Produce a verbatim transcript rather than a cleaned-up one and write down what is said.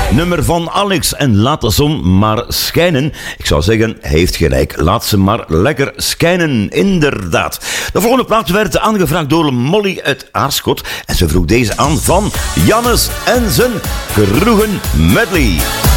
Nummer van Alex en laat de zon maar schijnen. Ik zou zeggen, hij heeft gelijk. Laat ze maar lekker schijnen, inderdaad. De volgende plaat werd aangevraagd door Molly uit Aarschot. En ze vroeg deze aan van Jannes en zijn Kroegen Medley.